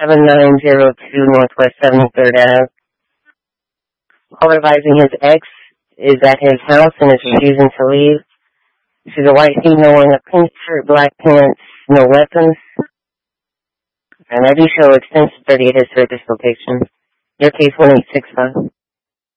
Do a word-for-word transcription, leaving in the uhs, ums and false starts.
seven nine zero two Northwest seventy-third Avenue. Caller advising his ex is at his house and is refusing to leave. She's a white female wearing a pink shirt, black pants, no weapons. And I do show extensive thirty-eight history at this location. Your case one eight six five.